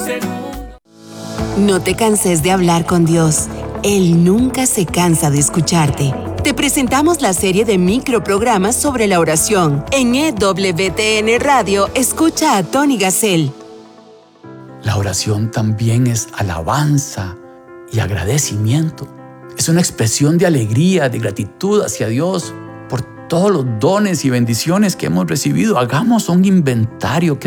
No te canses de hablar con Dios. Él nunca se cansa de escucharte. Te presentamos la serie de microprogramas sobre la oración. En EWTN Radio, escucha a Tony Gassel. La oración también es alabanza y agradecimiento. Es una expresión de alegría, de gratitud hacia Dios por todos los dones y bendiciones que hemos recibido. Hagamos un inventario que